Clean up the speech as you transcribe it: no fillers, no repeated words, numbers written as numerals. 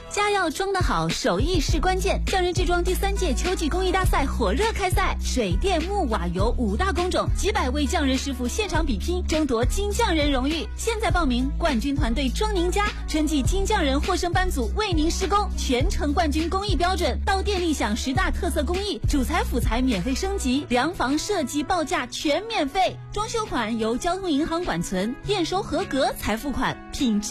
家要装得好，手艺是关键。匠人制装第3届秋季工艺大赛火热开赛，水电木瓦油5大工种，几百位匠人师傅现场比拼，争夺金匠人荣誉。现在报名，冠军团队装您家，春季金匠人获胜班组为您施工，全程冠军工艺标准，到店立享10大特色工艺，主材辅材免费升级，量房设计报价全免费，装修款由交通银行管存，验收合格才付款，品质